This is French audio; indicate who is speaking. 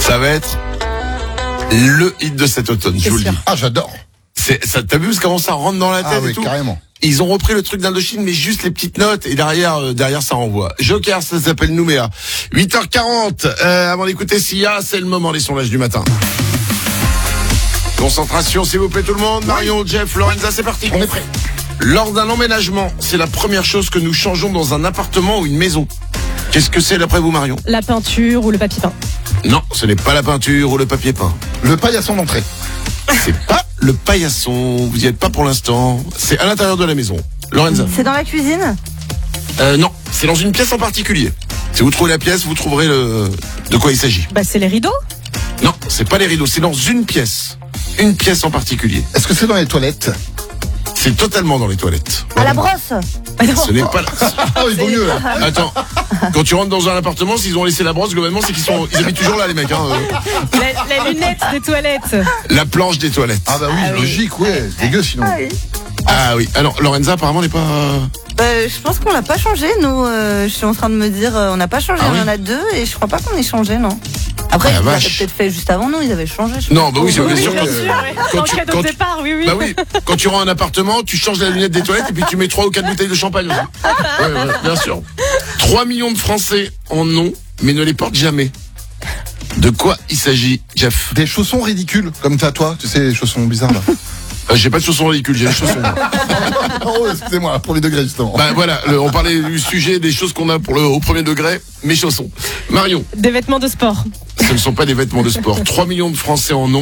Speaker 1: Ça va être le hit de cet automne, je vous le dis.
Speaker 2: Ah, j'adore.
Speaker 1: Ça, t'as vu comment ça rentre dans la tête et tout.
Speaker 2: Carrément.
Speaker 1: Ils ont repris le truc d'Indochine, mais juste les petites notes, et derrière ça renvoie. Joker, ça s'appelle Nouméa. 8h40, avant d'écouter Sia, c'est le moment des sondages du matin. Concentration, s'il vous plaît tout le monde. Marion, Jeff, Lorenza, c'est parti.
Speaker 2: On est prêt.
Speaker 1: Lors d'un emménagement, c'est la première chose que nous changeons dans un appartement ou une maison. Qu'est-ce que c'est d'après vous, Marion?
Speaker 3: La peinture ou le papier peint.
Speaker 1: Non, ce n'est pas la peinture ou le papier peint.
Speaker 2: Le paillasson d'entrée.
Speaker 1: C'est pas le paillasson, vous y êtes pas pour l'instant. C'est à l'intérieur de la maison. Lorenza?
Speaker 4: C'est dans la cuisine?
Speaker 1: Non, c'est dans une pièce en particulier. Si vous trouvez la pièce, vous trouverez de quoi il s'agit.
Speaker 3: Bah c'est les rideaux.
Speaker 1: Non, c'est pas les rideaux, c'est dans une pièce. Une pièce en particulier.
Speaker 2: Est-ce que c'est dans les toilettes?
Speaker 1: C'est totalement dans les toilettes.
Speaker 4: À la brosse?
Speaker 1: Ce n'est pas...
Speaker 2: Ah oui, il vaut mieux là.
Speaker 1: Attends, quand tu rentres dans un appartement, s'ils ont laissé la brosse, globalement, c'est ils habitent toujours là, les mecs. Hein.
Speaker 3: La lunette des toilettes.
Speaker 1: La planche des toilettes.
Speaker 2: Ah bah oui, logique, ouais. C'est dégueu sinon.
Speaker 4: Ah oui.
Speaker 1: Ah oui. Alors, Lorenza, apparemment, n'est pas...
Speaker 4: Je pense qu'on l'a pas changé, nous. Je suis en train de me dire, on n'a pas changé.
Speaker 1: Ah
Speaker 4: Il y en
Speaker 1: oui.
Speaker 4: a deux et je crois pas qu'on ait changé, non. Après,
Speaker 1: Ah, la
Speaker 4: ils l'avaient
Speaker 1: vache.
Speaker 4: peut-être fait juste avant nous, ils avaient changé. Je
Speaker 1: Non, bah oui, c'est bien sûr
Speaker 3: bien
Speaker 1: que...
Speaker 3: sûr, ouais. En cadeau de départ, oui.
Speaker 1: Bah oui, quand tu rends un appartement, tu changes la lunette des toilettes et puis tu mets 3 ou 4 bouteilles de champagne aussi. Ouais, bien sûr. 3 millions de Français en ont, mais ne les portent jamais. De quoi il s'agit, Jeff?
Speaker 2: Des chaussons ridicules, comme t'as toi, tu sais, les chaussons bizarres là.
Speaker 1: J'ai pas de chaussons ridicules, j'ai des chaussons.
Speaker 2: Oh, excusez-moi, pour les degrés justement.
Speaker 1: Bah voilà, on parlait du sujet des choses qu'on a au premier degré, mes chaussons. Marion,
Speaker 3: Des vêtements de sport.
Speaker 1: ce ne sont pas des vêtements de sport. 3 millions de Français en ont.